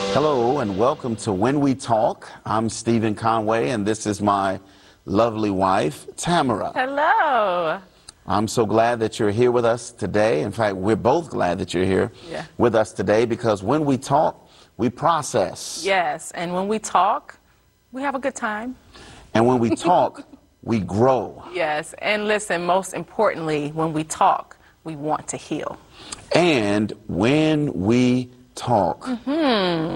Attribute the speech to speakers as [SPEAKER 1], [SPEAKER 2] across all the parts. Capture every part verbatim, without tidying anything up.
[SPEAKER 1] Hello and welcome to When We Talk. I'm Stephen Conway and this is my lovely wife, Tamara.
[SPEAKER 2] Hello.
[SPEAKER 1] I'm so glad that you're here with us today. In fact, we're both glad that you're here
[SPEAKER 2] yeah.
[SPEAKER 1] with us today because when we talk, we process.
[SPEAKER 2] Yes, and when we talk, we have a good time.
[SPEAKER 1] And when we talk, we grow.
[SPEAKER 2] Yes, and listen, most importantly, when we talk, we want to heal.
[SPEAKER 1] And when we talk,
[SPEAKER 2] mm-hmm.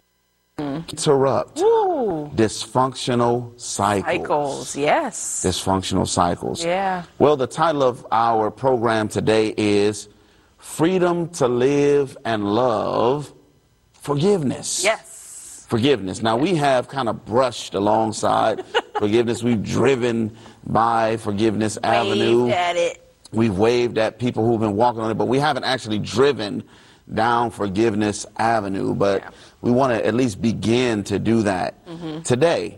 [SPEAKER 1] interrupt
[SPEAKER 2] Ooh.
[SPEAKER 1] dysfunctional cycles.
[SPEAKER 2] Cycles, yes.
[SPEAKER 1] Dysfunctional cycles.
[SPEAKER 2] Yeah.
[SPEAKER 1] Well, the title of our program today is Freedom to Live and Love Forgiveness.
[SPEAKER 2] Yes.
[SPEAKER 1] Forgiveness. Now, we have kind of brushed alongside forgiveness. We've driven by Forgiveness
[SPEAKER 2] Waved
[SPEAKER 1] Avenue.
[SPEAKER 2] at it.
[SPEAKER 1] We've waved at people who've been walking on it, but we haven't actually driven down Forgiveness Avenue. But yeah. we want to at least begin to do that mm-hmm. today.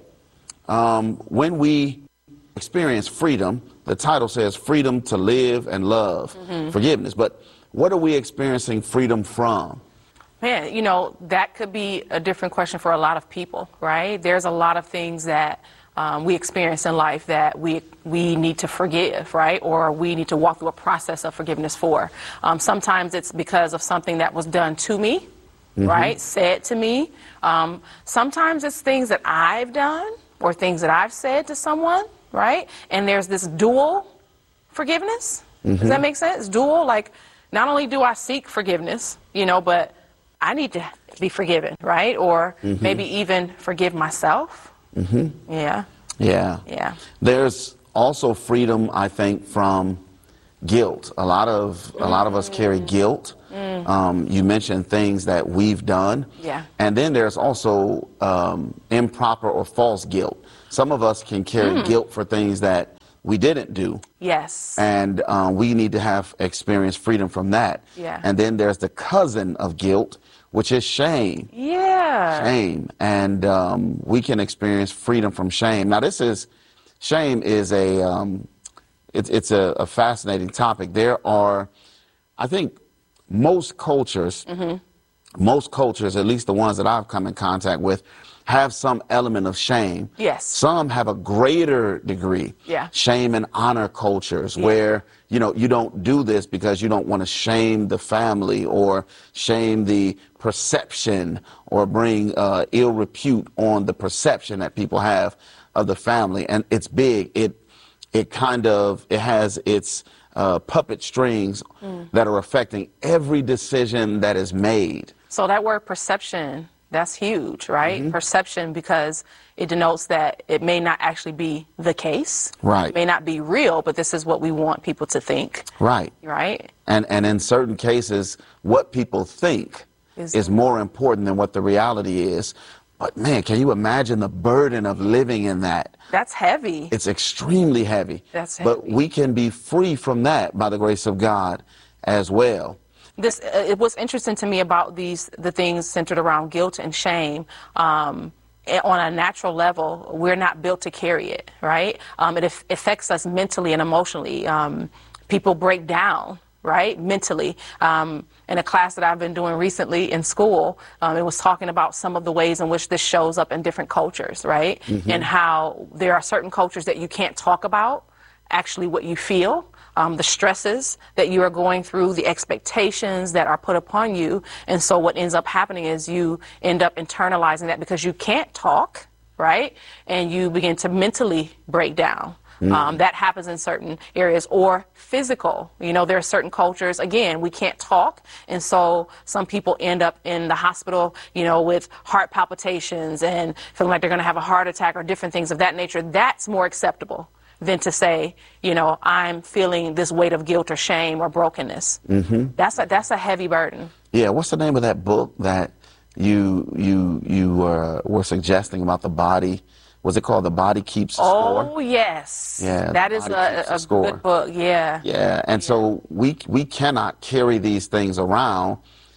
[SPEAKER 1] Um, when we experience freedom, the title says freedom to live and love mm-hmm. forgiveness. But what are we experiencing freedom from?
[SPEAKER 2] Man, you know, that could be a different question for a lot of people, right? There's a lot of things that um, we experience in life that we we need to forgive, right? Or we need to walk through a process of forgiveness for. Um, sometimes it's because of something that was done to me, mm-hmm. right? Said to me. Um, sometimes it's things that I've done or things that I've said to someone, right? And there's this dual forgiveness. Mm-hmm. Does that make sense? Dual, like, not only do I seek forgiveness, you know, but I need to be forgiven, right? Or mm-hmm. maybe even forgive myself.
[SPEAKER 1] Mm-hmm.
[SPEAKER 2] Yeah.
[SPEAKER 1] Yeah.
[SPEAKER 2] Yeah.
[SPEAKER 1] There's also freedom, I think, from guilt. A lot of a lot of us carry guilt. Mm. Um, you mentioned things that we've done.
[SPEAKER 2] Yeah.
[SPEAKER 1] And then there's also um, improper or false guilt. Some of us can carry mm. guilt for things that we didn't do.
[SPEAKER 2] Yes.
[SPEAKER 1] And um, we need to have experienced freedom from that.
[SPEAKER 2] Yeah.
[SPEAKER 1] And then there's the cousin of guilt, which is shame.
[SPEAKER 2] Yeah.
[SPEAKER 1] Shame. And um, we can experience freedom from shame. Now, this is, shame is a, um, it's, it's a, a fascinating topic. There are, I think, most cultures, mm-hmm. most cultures, at least the ones that I've come in contact with, have some element of shame.
[SPEAKER 2] Yes.
[SPEAKER 1] Some have a greater degree.
[SPEAKER 2] Yeah.
[SPEAKER 1] Shame and honor cultures
[SPEAKER 2] yeah.
[SPEAKER 1] where, you know, you don't do this because you don't want to shame the family or shame the perception or bring uh, ill repute on the perception that people have of the family. And it's big. It, it kind of, it has its uh, puppet strings mm. that are affecting every decision that is made.
[SPEAKER 2] So that word perception, that's huge, right? Mm-hmm. Perception, because it denotes that it may not actually be the case.
[SPEAKER 1] Right.
[SPEAKER 2] It may not be real, but this is what we want people to think.
[SPEAKER 1] Right.
[SPEAKER 2] Right?
[SPEAKER 1] And and in certain cases, what people think is, is more important than what the reality is. But man, can you imagine the burden of living in that?
[SPEAKER 2] That's heavy.
[SPEAKER 1] It's extremely heavy.
[SPEAKER 2] That's heavy.
[SPEAKER 1] But we can be free from that by the grace of God as well.
[SPEAKER 2] This uh, it was interesting to me about these the things centered around guilt and shame. Um, on a natural level, we're not built to carry it, right? Um, it af- affects us mentally and emotionally. Um, people break down, right, mentally. Um, in a class that I've been doing recently in school, um, it was talking about some of the ways in which this shows up in different cultures, right? Mm-hmm. And how there are certain cultures that you can't talk about actually what you feel. Um, the stresses that you are going through, the expectations that are put upon you. And so what ends up happening is you end up internalizing that because you can't talk, right? And you begin to mentally break down. Mm. Um, that happens in certain areas. Or physical. You know, there are certain cultures, again, we can't talk. And so some people end up in the hospital, you know, with heart palpitations and feeling like they're going to have a heart attack or different things of that nature. That's more acceptable than to say, you know, I'm feeling this weight of guilt or shame or brokenness. Mm-hmm. That's a, that's a heavy burden.
[SPEAKER 1] Yeah, what's the name of that book that you you you uh, were suggesting about the body? Was it called The Body Keeps the Score?
[SPEAKER 2] Oh, yes.
[SPEAKER 1] Yeah,
[SPEAKER 2] that is a, a good book, yeah.
[SPEAKER 1] Yeah, and yeah. so we we cannot carry these things around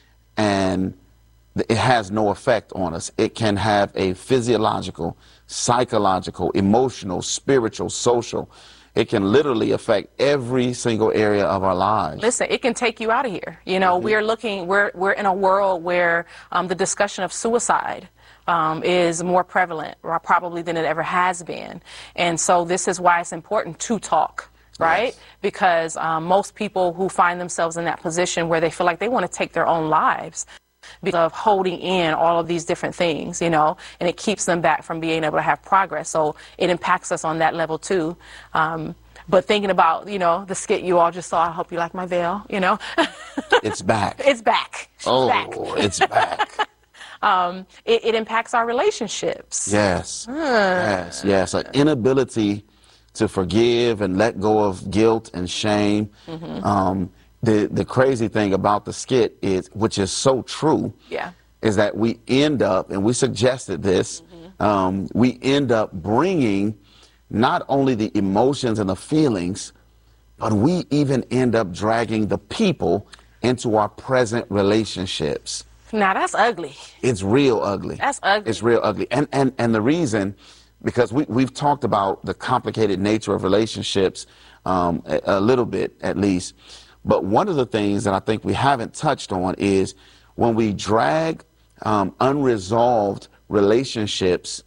[SPEAKER 1] and it has no effect on us. It can have a physiological, psychological, emotional, spiritual, social, it can literally affect every single area of our lives.
[SPEAKER 2] Listen, it can take you out of here. You know, mm-hmm. we're looking, we're, we're in a world where um, the discussion of suicide um, is more prevalent, probably than it ever has been. And so this is why it's important to talk. Right? Yes. Because um, most people who find themselves in that position where they feel like they want to take their own lives because of holding in all of these different things, you know, and it keeps them back from being able to have progress. So it impacts us on that level too. Um, but thinking about, you know, the skit you all just saw, I hope you like my veil, you know.
[SPEAKER 1] It's back.
[SPEAKER 2] It's back. She's
[SPEAKER 1] oh,
[SPEAKER 2] back.
[SPEAKER 1] It's back.
[SPEAKER 2] um, it, it impacts our relationships.
[SPEAKER 1] Yes.
[SPEAKER 2] Hmm.
[SPEAKER 1] Yes. Yes. An inability to forgive and let go of guilt and shame. Mm-hmm. Um, the the crazy thing about the skit is, which is so true,
[SPEAKER 2] yeah.
[SPEAKER 1] is that we end up, and we suggested this, mm-hmm. um, we end up bringing not only the emotions and the feelings, but we even end up dragging the people into our present relationships.
[SPEAKER 2] Now that's ugly.
[SPEAKER 1] It's real ugly.
[SPEAKER 2] That's ugly.
[SPEAKER 1] It's real ugly. And and and the reason, because we, we've talked about the complicated nature of relationships um, a, a little bit, at least. But one of the things that I think we haven't touched on is when we drag um, unresolved relationships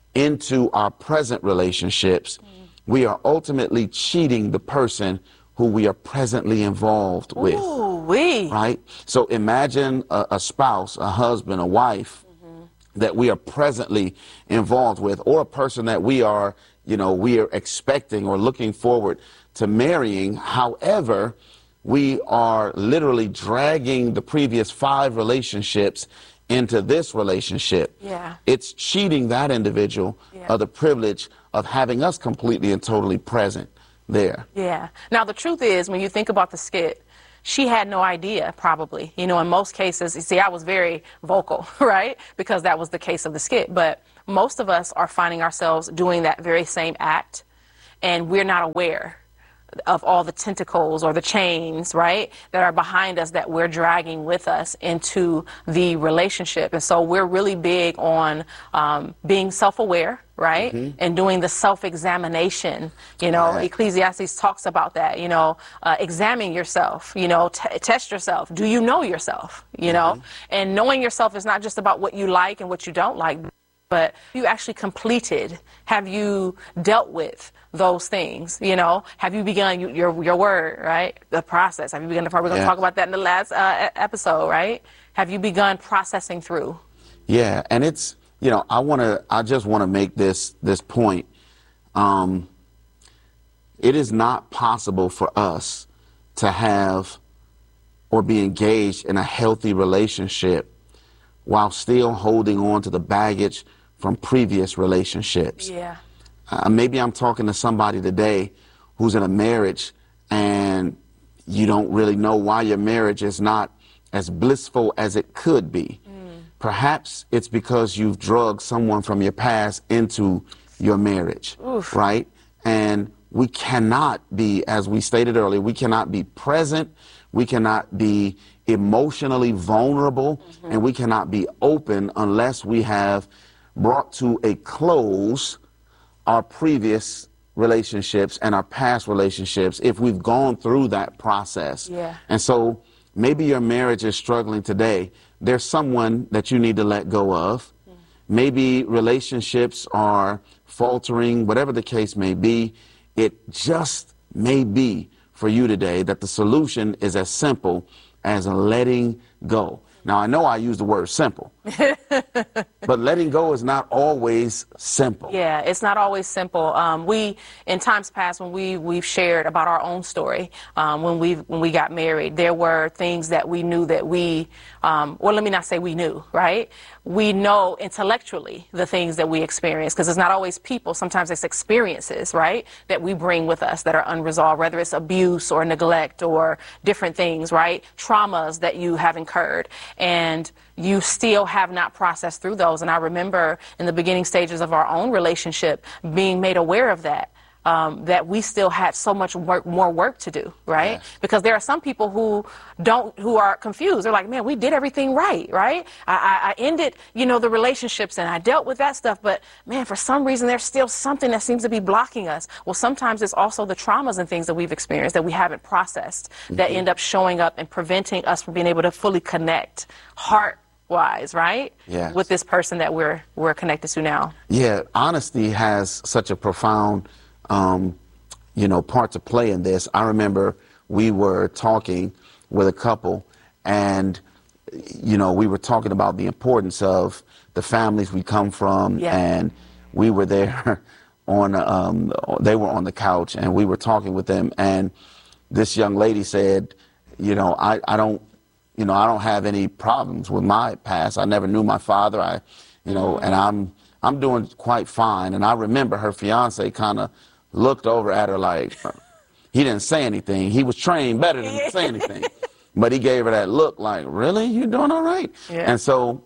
[SPEAKER 1] into our present relationships, mm. we are ultimately cheating the person who we are presently involved with.
[SPEAKER 2] Ooh, wee.
[SPEAKER 1] Right? So imagine a, a spouse, a husband, a wife, that we are presently involved with, or a person that we are, you know, we are expecting or looking forward to marrying. However, we are literally dragging the previous five relationships into this relationship.
[SPEAKER 2] Yeah.
[SPEAKER 1] It's cheating that individual yeah. of the privilege of having us completely and totally present there.
[SPEAKER 2] Yeah. Now, the truth is, when you think about the skit, she had no idea, probably. You know, in most cases, you see, I was very vocal, right? Because that was the case of the skit. But most of us are finding ourselves doing that very same act, and we're not aware of all the tentacles or the chains, right, that are behind us that we're dragging with us into the relationship. And so we're really big on um, being self-aware, right, mm-hmm. and doing the self-examination. You know, right. Ecclesiastes talks about that, you know, uh, examine yourself, you know, t- test yourself. Do you know yourself, you mm-hmm. know? And knowing yourself is not just about what you like and what you don't like, but you actually completed, have you dealt with those things, you know? Have you begun you, your your word, right? The process. Have you begun the part? We're going to yeah. talk about that in the last uh, episode, right? Have you begun processing through?
[SPEAKER 1] Yeah, and it's, you know, I want to, I just want to make this, this point. Um, it is not possible for us to have or be engaged in a healthy relationship while still holding on to the baggage from previous relationships.
[SPEAKER 2] Yeah.
[SPEAKER 1] Uh, maybe I'm talking to somebody today who's in a marriage and you don't really know why your marriage is not as blissful as it could be. Mm. Perhaps it's because you've drugged someone from your past into your marriage, Oof. right? And we cannot be, as we stated earlier, we cannot be present, we cannot be emotionally vulnerable, mm-hmm. and we cannot be open unless we have brought to a close our previous relationships and our past relationships, if we've gone through that process.
[SPEAKER 2] Yeah.
[SPEAKER 1] And so maybe your marriage is struggling today. There's someone that you need to let go of. Mm. Maybe relationships are faltering, whatever the case may be. It just may be for you today that the solution is as simple as letting go. Now, I know I use the word simple, but letting go is not always simple.
[SPEAKER 2] Yeah, it's not always simple. Um, we, in times past, when we, we've shared about our own story, um, when, we when we got married, there were things that we knew that we, um, well, let me not say we knew, right? We know intellectually the things that we experience, because it's not always people. Sometimes it's experiences, right, that we bring with us that are unresolved, whether it's abuse or neglect or different things, right? Traumas that you have incurred. And you still have not processed through those. And I remember in the beginning stages of our own relationship being made aware of that. um, that we still had so much work, more work to do, right?
[SPEAKER 1] Yes.
[SPEAKER 2] Because there are some people who don't, who are confused. They're like, man, we did everything right, right? I, I, I ended, you know, the relationships and I dealt with that stuff, but man, for some reason, there's still something that seems to be blocking us. Well, sometimes it's also the traumas and things that we've experienced that we haven't processed mm-hmm. that end up showing up and preventing us from being able to fully connect heart-wise, right?
[SPEAKER 1] Yes.
[SPEAKER 2] With this person that we're we're connected to now.
[SPEAKER 1] Yeah, honesty has such a profound Um, you know, part to play in this. I remember we were talking with a couple and, you know, we were talking about the importance of the families we come from
[SPEAKER 2] yeah.
[SPEAKER 1] and we were there on, um, they were on the couch and we were talking with them and this young lady said, you know, I, I don't, you know, I don't have any problems with my past. I never knew my father. I, you know, mm-hmm. and I'm, I'm doing quite fine. And I remember her fiance kind of looked over at her like, he didn't say anything. He was trained better than to say anything. But he gave her that look like, really? You doing all right?
[SPEAKER 2] Yeah.
[SPEAKER 1] And so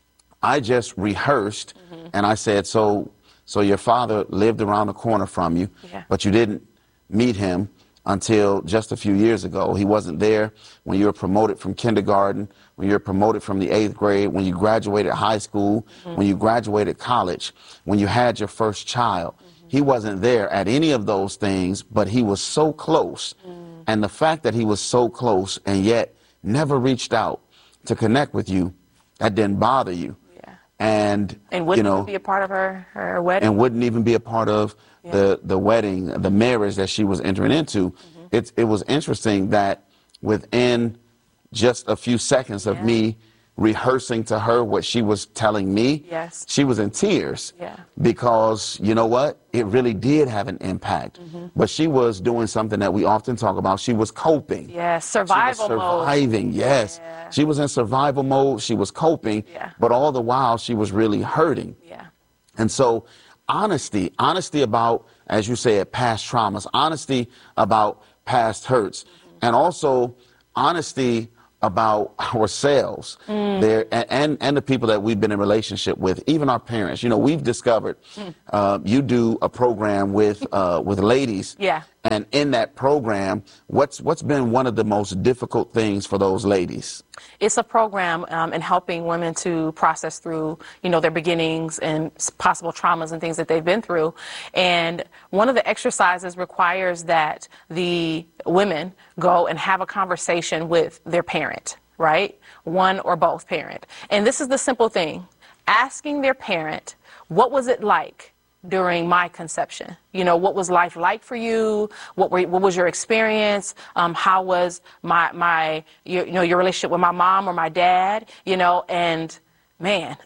[SPEAKER 1] I just rehearsed mm-hmm. and I said, so so your father lived around the corner from you,
[SPEAKER 2] yeah.
[SPEAKER 1] but you didn't meet him until just a few years ago. He wasn't there when you were promoted from kindergarten, when you were promoted from the eighth grade, when you graduated high school, mm-hmm. when you graduated college, when you had your first child. He wasn't there at any of those things, but he was so close. Mm. And the fact that he was so close and yet never reached out to connect with you, that didn't bother you.
[SPEAKER 2] Yeah.
[SPEAKER 1] And,
[SPEAKER 2] and wouldn't
[SPEAKER 1] you know,
[SPEAKER 2] even be a part of her, her wedding.
[SPEAKER 1] And wouldn't even be a part of yeah. the, the wedding, the marriage that she was entering into. Mm-hmm. It, it was interesting that within just a few seconds of yeah. me rehearsing to her what she was telling me,
[SPEAKER 2] yes.
[SPEAKER 1] she was in tears
[SPEAKER 2] yeah.
[SPEAKER 1] because, you know what, it really did have an impact. Mm-hmm. But she was doing something that we often talk about. She was coping.
[SPEAKER 2] Yeah, survival
[SPEAKER 1] she was surviving,
[SPEAKER 2] mode.
[SPEAKER 1] yes.
[SPEAKER 2] Yeah.
[SPEAKER 1] She was in survival mode. She was coping,
[SPEAKER 2] yeah.
[SPEAKER 1] but all the while she was really hurting.
[SPEAKER 2] Yeah.
[SPEAKER 1] And so honesty, honesty about, as you said, past traumas, honesty about past hurts, mm-hmm. and also honesty about ourselves mm. there and, and and the people that we've been in relationship with, even our parents. You know, we've discovered mm. uh, you do a program with uh, with ladies,
[SPEAKER 2] yeah.
[SPEAKER 1] and in that program, what's what's been one of the most difficult things for those ladies?
[SPEAKER 2] It's a program um, in helping women to process through, you know, their beginnings and possible traumas and things that they've been through. And one of the exercises requires that the women go and have a conversation with their parent, right? One or both parent. And this is the simple thing. Asking their parent, what was it like during my conception? You know, what was life like for you? What were, what was your experience? Um, how was my, my, your, you know, your relationship with my mom or my dad? You know, and man.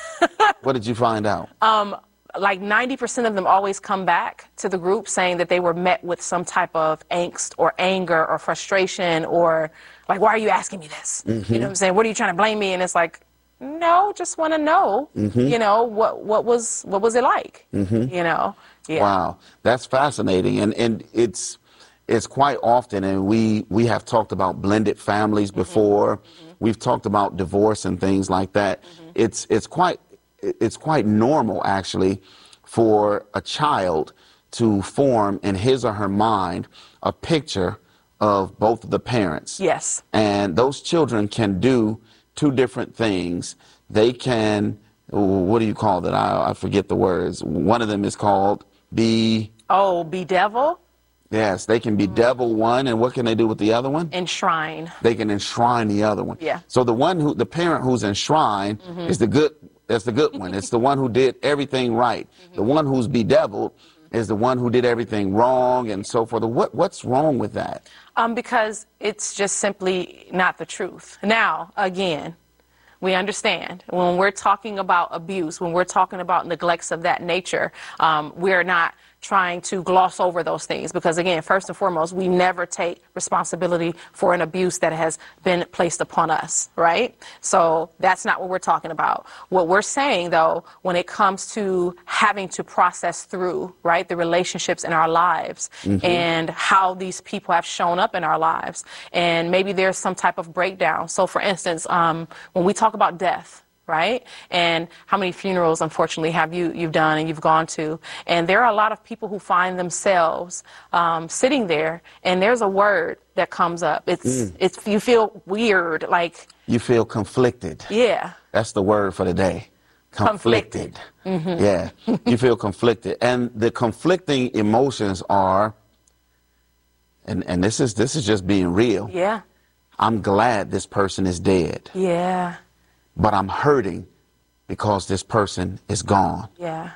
[SPEAKER 1] What did you find out?
[SPEAKER 2] Um, like ninety percent of them always come back to the group saying that they were met with some type of angst or anger or frustration or like, why are you asking me this? Mm-hmm. You know what I'm saying? What are you trying to blame me? And it's like, no, just want to know, mm-hmm. you know, what, what was, what was it like? Mm-hmm. You know? Yeah.
[SPEAKER 1] Wow. That's fascinating. And, and it's, it's quite often, and we, we have talked about blended families before. Mm-hmm. We've talked about divorce and things like that. Mm-hmm. It's, it's quite, it's quite normal actually for a child to form in his or her mind a picture of both of the parents.
[SPEAKER 2] Yes.
[SPEAKER 1] And those children can do two different things. They can, what do you call that? I, I forget the words. One of them is called be...
[SPEAKER 2] Oh, be devil?
[SPEAKER 1] Yes, they can be mm-hmm. devil one, and what can they do with the other one?
[SPEAKER 2] Enshrine.
[SPEAKER 1] They can enshrine the other one.
[SPEAKER 2] Yeah.
[SPEAKER 1] So the one who, the parent who's enshrined mm-hmm. is the good, that's the good one. It's the one who did everything right. Mm-hmm. The one who's bedeviled mm-hmm. is the one who did everything wrong and so forth. What, what's wrong with that?
[SPEAKER 2] Um, because it's just simply not the truth. Now, again, we understand when we're talking about abuse, when we're talking about neglects of that nature, um, we're not trying to gloss over those things because, again, first and foremost, we never take responsibility for an abuse that has been placed upon us, right? So that's not what we're talking about. What we're saying, though, when it comes to having to process through, right, the relationships in our lives mm-hmm. and how these people have shown up in our lives, and maybe there's some type of breakdown. So, for instance, um, when we talk about death, right? And how many funerals, unfortunately, have you you've done and you've gone to? And there are a lot of people who find themselves um, sitting there, and there's a word that comes up. It's mm. it's you feel weird, like
[SPEAKER 1] you feel conflicted.
[SPEAKER 2] Yeah,
[SPEAKER 1] that's the word for the day. Conflicted. conflicted. Mm-hmm. Yeah, you feel conflicted, and the conflicting emotions are, and and this is this is just being real.
[SPEAKER 2] Yeah,
[SPEAKER 1] I'm glad this person is dead.
[SPEAKER 2] Yeah.
[SPEAKER 1] But I'm hurting because this person is gone.
[SPEAKER 2] Yeah.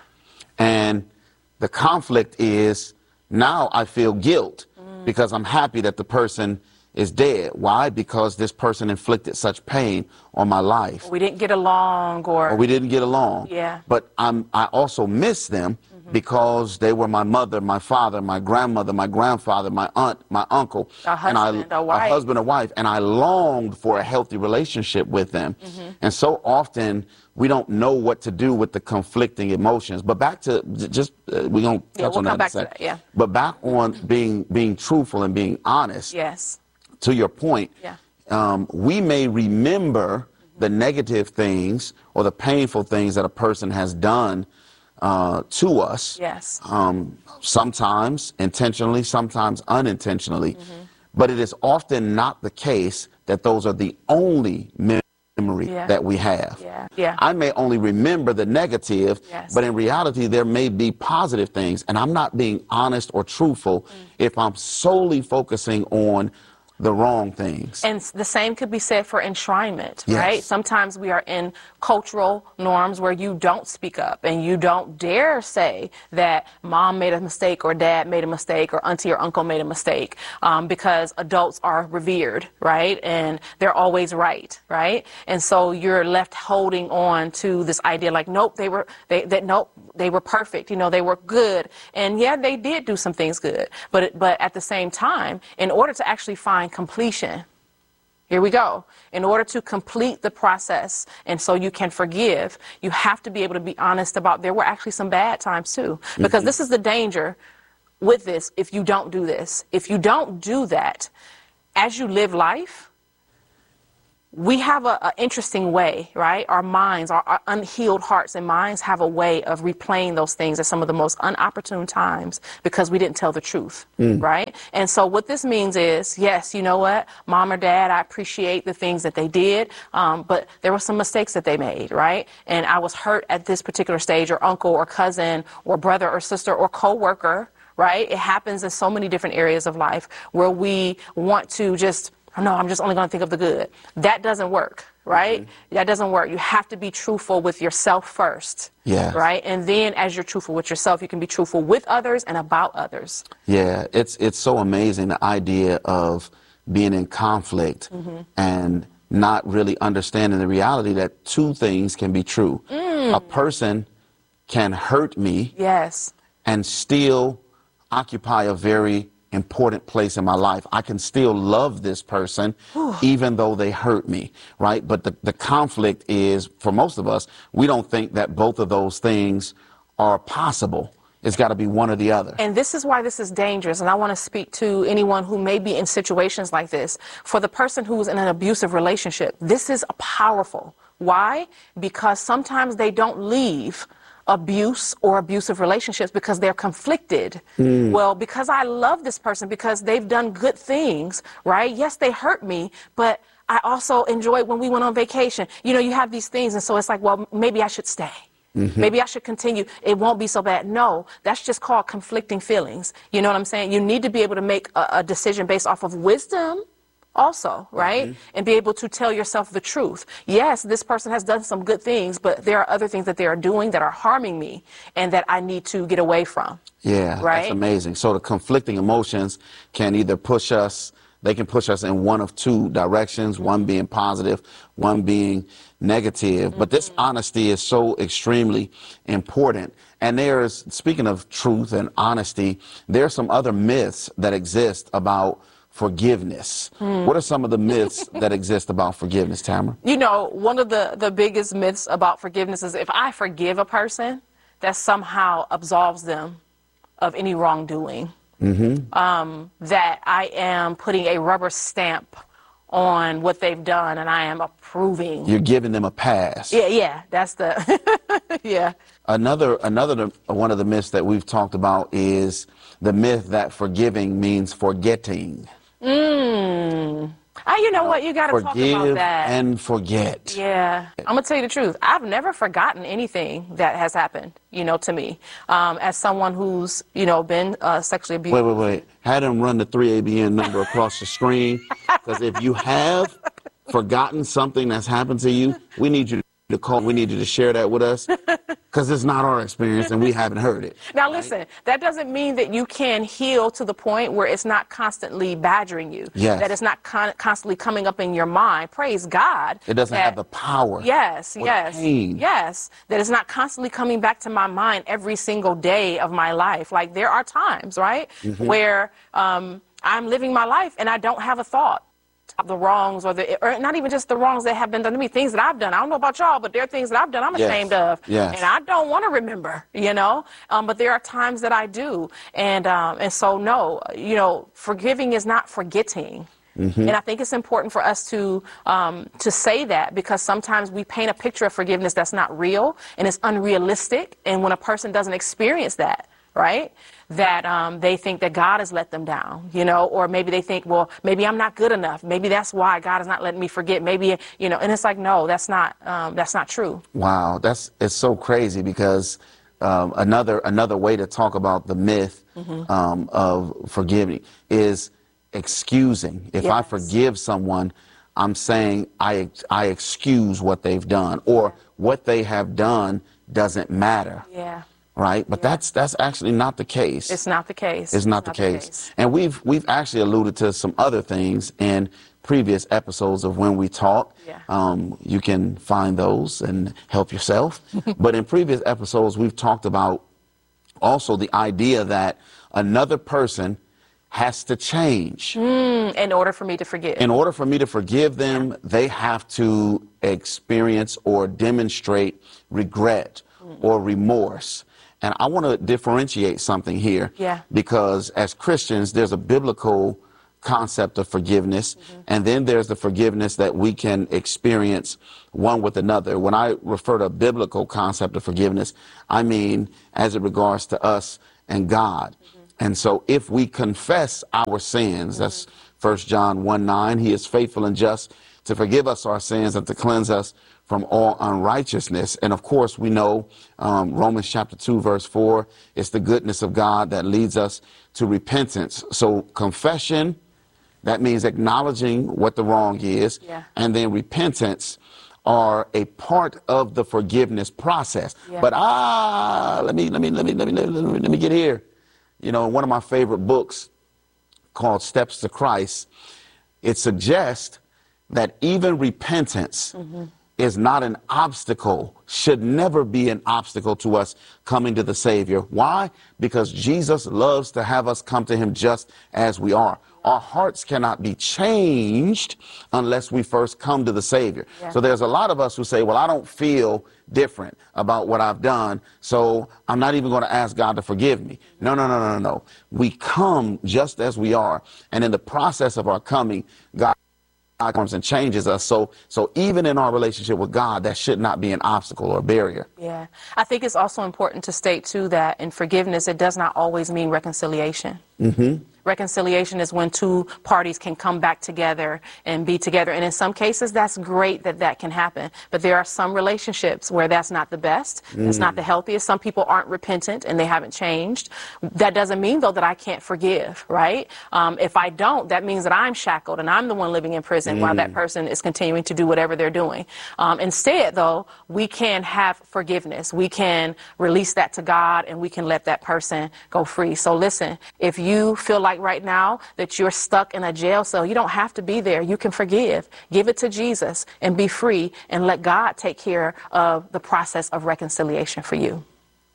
[SPEAKER 1] And the conflict is, now I feel guilt mm. because I'm happy that the person is dead. Why? Because this person inflicted such pain on my life.
[SPEAKER 2] We didn't get along, or,
[SPEAKER 1] or we didn't get along.
[SPEAKER 2] Yeah.
[SPEAKER 1] But I'm, I also miss them mm-hmm. because they were my mother, my father, my grandmother, my grandfather, my aunt, my uncle,
[SPEAKER 2] a husband,
[SPEAKER 1] and I,
[SPEAKER 2] a wife.
[SPEAKER 1] a husband, a wife, and I longed for a healthy relationship with them. Mm-hmm. And so often we don't know what to do with the conflicting emotions. But back to just uh, we're gonna touch
[SPEAKER 2] yeah, we'll
[SPEAKER 1] on
[SPEAKER 2] come
[SPEAKER 1] that.
[SPEAKER 2] Back to that. Yeah.
[SPEAKER 1] But back on being being truthful and being honest.
[SPEAKER 2] Yes.
[SPEAKER 1] To your point,
[SPEAKER 2] yeah.
[SPEAKER 1] um, we may remember mm-hmm. the negative things or the painful things that a person has done uh, to us.
[SPEAKER 2] Yes.
[SPEAKER 1] Um, sometimes intentionally, sometimes unintentionally. Mm-hmm. But it is often not the case that those are the only memory yeah. that we have.
[SPEAKER 2] Yeah. Yeah.
[SPEAKER 1] I may only remember the negative,
[SPEAKER 2] yes.
[SPEAKER 1] but in reality, there may be positive things. And I'm not being honest or truthful mm. if I'm solely focusing on the wrong things.
[SPEAKER 2] And the same could be said for enshrinement,
[SPEAKER 1] yes.
[SPEAKER 2] right? Sometimes we are in cultural norms where you don't speak up and you don't dare say that mom made a mistake or dad made a mistake or auntie or uncle made a mistake um, because adults are revered, right? And they're always right, right? And so you're left holding on to this idea like, nope, they were, they, that, nope, they were perfect. You know, they were good. And yeah, they did do some things good. But, but at the same time, in order to actually find completion, here we go. In order to complete the process and so you can forgive, you have to be able to be honest about there were actually some bad times too. Because mm-hmm. this is the danger with this if you don't do this. If you don't do that, as you live life, we have an interesting way, right? Our minds, our, our unhealed hearts and minds have a way of replaying those things at some of the most unopportune times because we didn't tell the truth, mm. right? And so what this means is, yes, you know what? Mom or dad, I appreciate the things that they did, um, but there were some mistakes that they made, right? And I was hurt at this particular stage, or uncle or cousin or brother or sister or coworker, right? It happens in so many different areas of life where we want to just, no, I'm just only going to think of the good. That doesn't work, right? Mm-hmm. That doesn't work. You have to be truthful with yourself first,
[SPEAKER 1] yeah.
[SPEAKER 2] right? And then as you're truthful with yourself, you can be truthful with others and about others.
[SPEAKER 1] Yeah, it's it's so amazing, the idea of being in conflict mm-hmm. and not really understanding the reality that two things can be true. Mm. A person can hurt me
[SPEAKER 2] yes.
[SPEAKER 1] and still occupy a very important place in my life. I can still love this person Whew. even though they hurt me, right? But the, the conflict is, for most of us, we don't think that both of those things are possible. It's got to be one or the other.
[SPEAKER 2] And this is why this is dangerous. And I want to speak to anyone who may be in situations like this. For the person who's in an abusive relationship, this is powerful. Why? Because sometimes they don't leave abuse or abusive relationships because they're conflicted. Mm. Well, because I love this person, because they've done good things, right? Yes, they hurt me, but I also enjoyed when we went on vacation. You know, you have these things, and so it's like, well, maybe I should stay. Mm-hmm. Maybe I should continue. It won't be so bad. No, that's just called conflicting feelings. You know what I'm saying? You need to be able to make a, a decision based off of wisdom also, right? Mm-hmm. And be able to tell yourself the truth. Yes, this person has done some good things, but there are other things that they are doing that are harming me and that I need to get away from.
[SPEAKER 1] Yeah, right? That's amazing. So the conflicting emotions can either push us, they can push us in one of two directions, mm-hmm. one being positive, one being negative. Mm-hmm. But this honesty is so extremely important. And there's, speaking of truth and honesty, there are some other myths that exist about forgiveness. Hmm. What are some of the myths that exist about forgiveness, Tamara?
[SPEAKER 2] You know, one of the, the biggest myths about forgiveness is if I forgive a person, that somehow absolves them of any wrongdoing. Mm-hmm. Um, that I am putting a rubber stamp on what they've done, and I am approving.
[SPEAKER 1] You're giving them a pass.
[SPEAKER 2] Yeah, yeah, that's the, yeah.
[SPEAKER 1] Another, another one of the myths that we've talked about is the myth that forgiving means forgetting.
[SPEAKER 2] Mm. Ah, you know what? You got to talk about that.
[SPEAKER 1] Forgive and forget.
[SPEAKER 2] Yeah. I'm going to tell you the truth. I've never forgotten anything that has happened, you know, to me. Um, as someone who's, you know, been uh, sexually abused.
[SPEAKER 1] Wait, wait, wait. Had them run the three A B N number across the screen. Because if you have forgotten something that's happened to you, we need you to call. We need you to share that with us. Because it's not our experience and we haven't heard it.
[SPEAKER 2] Now, listen, right? That doesn't mean that you can heal to the point where it's not constantly badgering you.
[SPEAKER 1] Yes.
[SPEAKER 2] That it's not con- constantly coming up in your mind. Praise God.
[SPEAKER 1] It doesn't
[SPEAKER 2] that,
[SPEAKER 1] have the power.
[SPEAKER 2] Yes,
[SPEAKER 1] or
[SPEAKER 2] yes.
[SPEAKER 1] the pain.
[SPEAKER 2] Yes. That it's not constantly coming back to my mind every single day of my life. Like, there are times, right, mm-hmm. where um, I'm living my life and I don't have a thought. The wrongs, or the, or not even just the wrongs that have been done to me, things that I've done. I don't know about y'all, but there are things that I've done I'm
[SPEAKER 1] yes.
[SPEAKER 2] ashamed of,
[SPEAKER 1] yes.
[SPEAKER 2] and I don't want to remember, you know. Um, but there are times that I do, and um, and so no, you know, forgiving is not forgetting. Mm-hmm. And I think it's important for us to um, to say that, because sometimes we paint a picture of forgiveness that's not real and it's unrealistic, and when a person doesn't experience that, right, that um, they think that God has let them down, you know, or maybe they think, well, maybe I'm not good enough. Maybe that's why God is not letting me forget. Maybe, you know, and it's like, no, that's not um, that's not true. Wow,
[SPEAKER 1] that's it's so crazy, because um, another another way to talk about the myth mm-hmm. um, of forgiving is excusing. If yes. I forgive someone, I'm saying I I excuse what they've done, or what they have done doesn't matter.
[SPEAKER 2] Yeah.
[SPEAKER 1] Right, but yeah. that's that's actually not the case.
[SPEAKER 2] It's not the case.
[SPEAKER 1] It's, it's not, not the, case. the case. And we've we've actually alluded to some other things in previous episodes of When We Talk.
[SPEAKER 2] Yeah.
[SPEAKER 1] Um, you can find those and help yourself. But in previous episodes, we've talked about also the idea that another person has to change.
[SPEAKER 2] Mm, in order for me to forgive.
[SPEAKER 1] In order for me to forgive them, yeah. they have to experience or demonstrate regret mm. or remorse. And I want to differentiate something here,
[SPEAKER 2] yeah.
[SPEAKER 1] because as Christians, there's a biblical concept of forgiveness, mm-hmm. and then there's the forgiveness that we can experience one with another. When I refer to a biblical concept of forgiveness, I mean as it regards to us and God. Mm-hmm. And so if we confess our sins, mm-hmm. that's First John one nine, he is faithful and just to forgive us our sins and to cleanse us from all unrighteousness. And of course, we know um, Romans chapter two, verse four, it's the goodness of God that leads us to repentance. So confession, that means acknowledging what the wrong is,
[SPEAKER 2] yeah.
[SPEAKER 1] and then repentance are a part of the forgiveness process.
[SPEAKER 2] Yeah.
[SPEAKER 1] But ah, let me let me let me let me let me let me get here. You know, one of my favorite books called Steps to Christ, it suggests that even repentance mm-hmm. is not an obstacle, should never be an obstacle to us coming to the Savior. Why? Because Jesus loves to have us come to him just as we are. Our hearts cannot be changed unless we first come to the Savior.
[SPEAKER 2] Yeah.
[SPEAKER 1] So there's a lot of us who say, well, I don't feel different about what I've done, so I'm not even going to ask God to forgive me. No, no, no, no, no. We come just as we are. And in the process of our coming, God comes and changes us. So so even in our relationship with God, that should not be an obstacle or barrier.
[SPEAKER 2] Yeah. I think it's also important to state, too, that in forgiveness, it does not always mean reconciliation.
[SPEAKER 1] Mm-hmm.
[SPEAKER 2] Reconciliation is when two parties can come back together and be together. And in some cases, that's great that that can happen. But there are some relationships where that's not the best. Mm. It's not the healthiest. Some people aren't repentant and they haven't changed. That doesn't mean, though, that I can't forgive, right? Um, if I don't, that means that I'm shackled and I'm the one living in prison mm. while that person is continuing to do whatever they're doing. Um, instead, though, we can have forgiveness. We can release that to God and we can let that person go free. So listen, if you feel like right now that you're stuck in a jail cell, you don't have to be there. You can forgive. Give it to Jesus and be free and let God take care of the process of reconciliation for you.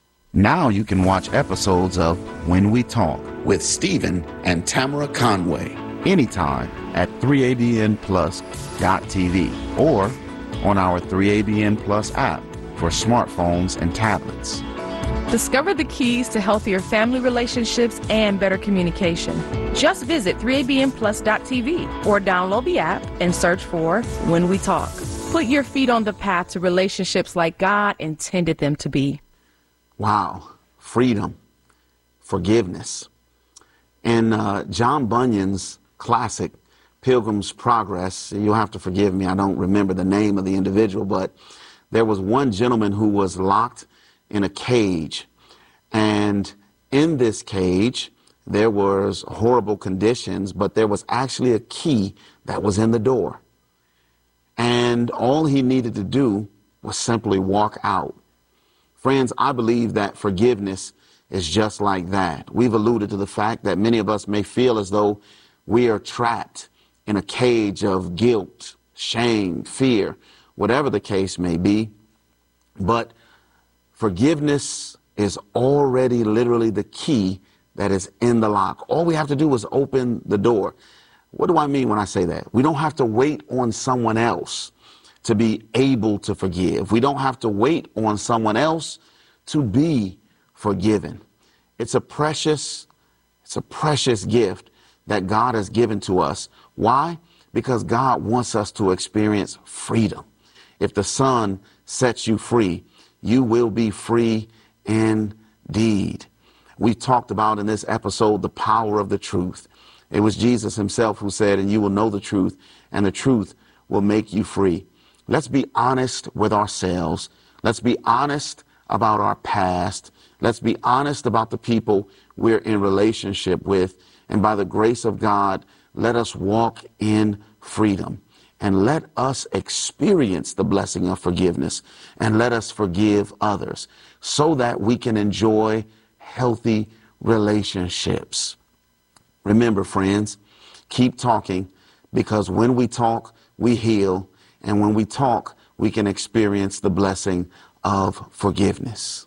[SPEAKER 1] Now you can watch episodes of When We Talk with Stephen and Tamara Conway anytime at three A B N plus dot T V or on our three A B N Plus app for smartphones and tablets.
[SPEAKER 2] Discover the keys to healthier family relationships and better communication. Just visit three A B N plus dot T V or download the app and search for When We Talk. Put your feet on the path to relationships like God intended them to be.
[SPEAKER 1] Wow. Freedom. Forgiveness. In uh, John Bunyan's classic, Pilgrim's Progress, you'll have to forgive me, I don't remember the name of the individual, but there was one gentleman who was locked in a cage. And in this cage, there was horrible conditions, but there was actually a key that was in the door. And all he needed to do was simply walk out. Friends, I believe that forgiveness is just like that. We've alluded to the fact that many of us may feel as though we are trapped in a cage of guilt, shame, fear, whatever the case may be. But forgiveness is already literally the key that is in the lock. All we have to do is open the door. What do I mean when I say that? We don't have to wait on someone else to be able to forgive. We don't have to wait on someone else to be forgiven. It's a precious, it's a precious gift that God has given to us. Why? Because God wants us to experience freedom. If the Son sets you free, you will be free indeed. We talked about in this episode the power of the truth. It was Jesus himself who said, and you will know the truth, and the truth will make you free. Let's be honest with ourselves. Let's be honest about our past. Let's be honest about the people we're in relationship with. And by the grace of God, let us walk in freedom. And let us experience the blessing of forgiveness, and let us forgive others so that we can enjoy healthy relationships. Remember, friends, keep talking, because when we talk, we heal. And when we talk, we can experience the blessing of forgiveness.